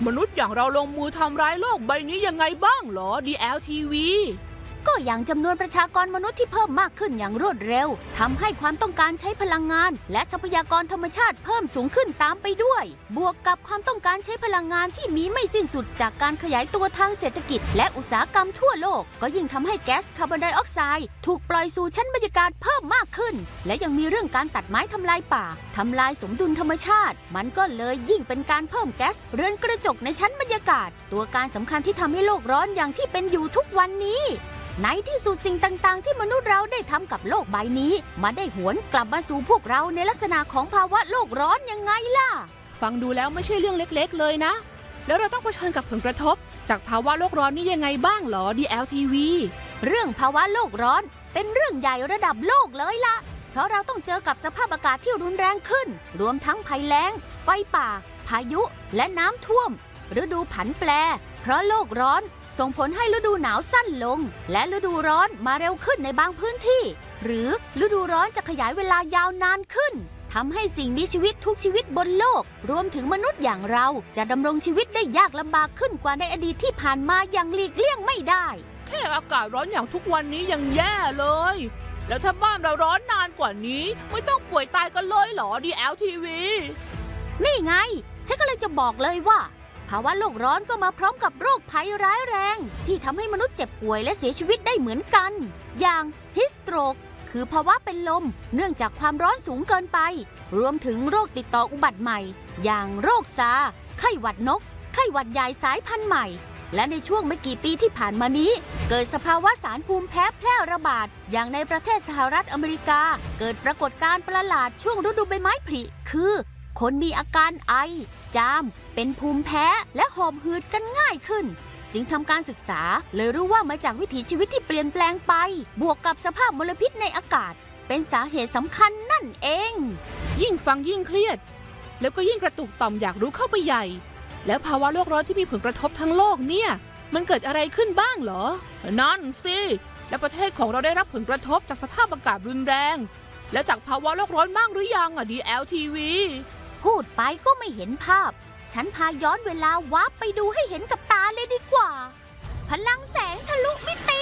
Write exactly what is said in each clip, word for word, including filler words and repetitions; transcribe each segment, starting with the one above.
มนุษย์อย่างเราลงมือทำร้ายโลกใบนี้ยังไงบ้างเหรอ ดี แอล ที วีก็อย่างจำนวนประชากรมนุษย์ที่เพิ่มมากขึ้นอย่างรวดเร็วทำให้ความต้องการใช้พลังงานและทรัพยากรธรรมชาติเพิ่มสูงขึ้นตามไปด้วยบวกกับความต้องการใช้พลังงานที่มีไม่สิ้นสุดจากการขยายตัวทางเศรษฐกิจและอุตสาหกรรมทั่วโลกก็ยิ่งทำให้แก๊สคาร์บอนไดออกไซด์ถูกปล่อยสู่ชั้นบรรยากาศเพิ่มมากขึ้นและยังมีเรื่องการตัดไม้ทำลายป่าทำลายสมดุลธรรมชาติมันก็เลยยิ่งเป็นการเพิ่มแก๊สเรือนกระจกในชั้นบรรยากาศตัวการสำคัญที่ทำให้โลกร้อนอย่างที่เป็นอยู่ทุกวันนี้ในที่สุดสิ่งต่างๆที่มนุษย์เราได้ทำกับโลกใบนี้มาได้หวนกลับมาสู่พวกเราในลักษณะของภาวะโลกร้อนยังไงล่ะฟังดูแล้วไม่ใช่เรื่องเล็กๆเลยนะแล้วเราต้องเผชิญกับผลกระทบจากภาวะโลกร้อนนี่ยังไงบ้างหรอ ดี แอล ที วีเรื่องภาวะโลกร้อนเป็นเรื่องใหญ่ระดับโลกเลยล่ะเพราะเราต้องเจอกับสภาพอากาศที่รุนแรงขึ้นรวมทั้งภัยแล้งไฟป่าพายุและน้ำท่วมฤดูผันแปรเพราะโลกร้อนส่งผลให้ฤดูหนาวสั้นลงและฤดูร้อนมาเร็วขึ้นในบางพื้นที่หรือฤดูร้อนจะขยายเวลายาวนานขึ้นทำให้สิ่งมีชีวิตทุกชีวิตบนโลกรวมถึงมนุษย์อย่างเราจะดำรงชีวิตได้ยากลำบากขึ้นกว่าในอดีตที่ผ่านมาอย่างหลีกเลี่ยงไม่ได้แค่อากาศร้อนอย่างทุกวันนี้ยังแย่เลยแล้วถ้าบ้านเราร้อนนานกว่านี้ไม่ต้องป่วยตายกันเลยเหรอ ดี แอล ที วีนี่ไงฉันก็เลยจะบอกเลยว่าภาวะโลกร้อนก็มาพร้อมกับโรคภัยร้ายแรงที่ทำให้มนุษย์เจ็บป่วยและเสียชีวิตได้เหมือนกันอย่างฮิสโตรกคือภาวะเป็นลมเนื่องจากความร้อนสูงเกินไปรวมถึงโรคติดต่ออุบัติใหม่อย่างโรคซาร์ไข้หวัดนกไข้หวัดใหญ่สายพันธุ์ใหม่และในช่วงไม่กี่ปีที่ผ่านมานี้เกิดสภาวะสารภูมิแพ้แพร่ระบาดอย่างในประเทศสหรัฐอเมริกาเกิดปรากฏการณ์ประหลาดช่วงฤดูใบไม้ผลิคือคนมีอาการไอจามเป็นภูมิแพ้และหอบหืดกันง่ายขึ้นจึงทำการศึกษาเลยรู้ว่ามาจากวิถีชีวิตที่เปลี่ยนแปลงไปบวกกับสภาพมลพิษในอากาศเป็นสาเหตุสำคัญนั่นเองยิ่งฟังยิ่งเครียดแล้วก็ยิ่งกระตุกต่อมอยากรู้เข้าไปใหญ่แล้วภาวะโลกร้อนที่มีผลกระทบทั้งโลกเนี่ยมันเกิดอะไรขึ้นบ้างเหรอนั่นสิและประเทศของเราได้รับผลกระทบจากสภาพอากาศรุนแรงแล้วจากภาวะโลกร้อนบ้างหรือยังอ่ะ ดี แอล ที วีพูดไปก็ไม่เห็นภาพฉันพาย้อนเวลาวาร์ปไปดูให้เห็นกับตาเลยดีกว่าพลังแสงทะลุมิติ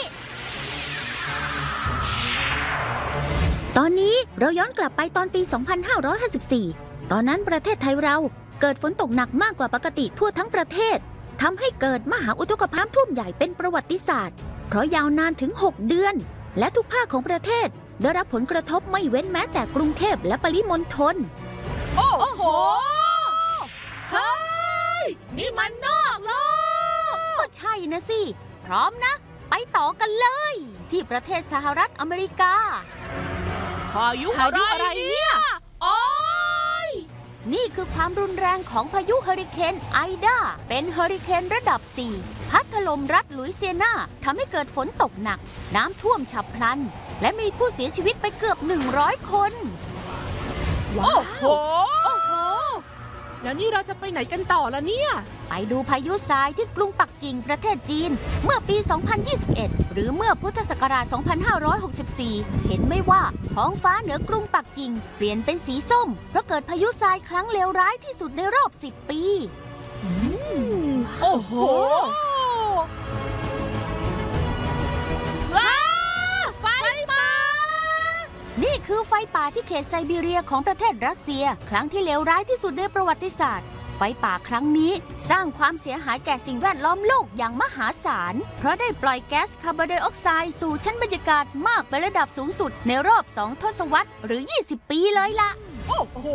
ตอนนี้เราย้อนกลับไปตอนปี สองพันห้าร้อยห้าสิบสี่ ตอนนั้นประเทศไทยเราเกิดฝนตกหนักมากกว่าปกติทั่วทั้งประเทศทำให้เกิดมหาอุทกภัยท่วมใหญ่เป็นประวัติศาสตร์เพราะยาวนานถึงหกเดือนและทุกภาคของประเทศได้รับผลกระทบไม่เว้นแม้แต่กรุงเทพและปริมณฑลโอ้โหเฮ้ยนี่มันนอกโลกก็ใช่นะสิพร้อมนะไปต่อกันเลยที่ประเทศสหรัฐอเมริกาพายุอะไรเนี่ยโอ้ยนี่คือความรุนแรงของพายุเฮอริเคนไอดาเป็นเฮอริเคนระดับสี่พัดถล่มรัฐลุยเซียนาทำให้เกิดฝนตกหนักน้ำท่วมฉับพลันและมีผู้เสียชีวิตไปเกือบหนึ่งร้อยคนว้าวโอ้โหแล้วนี่เราจะไปไหนกันต่อล่ะเนี่ยไปดูพายุทรายที่กรุงปักกิ่งประเทศจีนเมื่อปี สองพันยี่สิบเอ็ด หรือเมื่อพุทธศักราช สองพันห้าร้อยหกสิบสี่ เห็นไหมว่าท้องฟ้าเหนือกรุงปักกิ่งเปลี่ยนเป็นสีส้มเพราะเกิดพายุทรายครั้งเลวร้ายที่สุดในรอบสิบปีโอ้โหนี่คือไฟป่าที่เขตไซบีเรียของประเทศรัสเซียครั้งที่เลวร้ายที่สุดในประวัติศาสตร์ไฟป่าครั้งนี้สร้างความเสียหายแก่สิ่งแวดล้อมโลกอย่างมหาศาลเพราะได้ปล่อยแก๊สคาร์บอนไดออกไซด์สู่ชั้นบรรยากาศมากเป็นระดับสูงสุดในรอบสองทศวรรษหรือยี่สิบปีเลยล่ะโอ้โห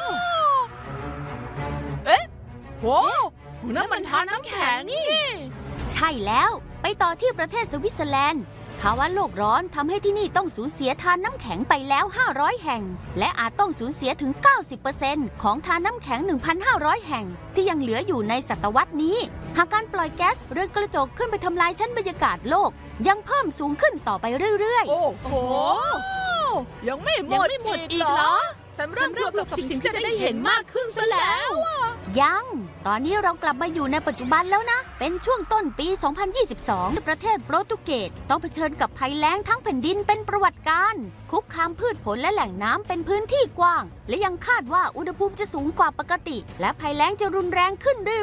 เอ๊ะโหนั่นมันทานน้ำแข็งนี่ใช่แล้วไปต่อที่ประเทศสวิตเซอร์แลนด์ภาวะโลกร้อนทำให้ที่นี่ต้องสูญเสียทานน้ำแข็งไปแล้วห้าร้อยแห่งและอาจต้องสูญเสียถึง เก้าสิบเปอร์เซ็นต์ ของทานน้ำแข็ง หนึ่งพันห้าร้อย แห่งที่ยังเหลืออยู่ในศตวรรษนี้หากการปล่อยแก๊สเรือนกระจกขึ้นไปทำลายชั้นบรรยากาศโลกยังเพิ่มสูงขึ้นต่อไปเรื่อยๆโอ้โหยังไม่หมดอีกเหรอฉันเริ่มเริ่มกับสิ่งที่จะได้เห็นมากขึ้นซะแล้วยังตอนนี้เรากลับมาอยู่ในปัจจุบันแล้วนะเป็นช่วงต้นปี สองพันยี่สิบสอง ประเทศโปรตุเกสต้องเผชิญกับภัยแล้งทั้งแผ่นดินเป็นประวัติการคุกคามพืชผลและแหล่งน้ำเป็นพื้นที่กว้างและยังคาดว่าอุณหภูมิจะสูงกว่าปกติและภัยแล้งจะรุนแรงขึ้นเรื่อย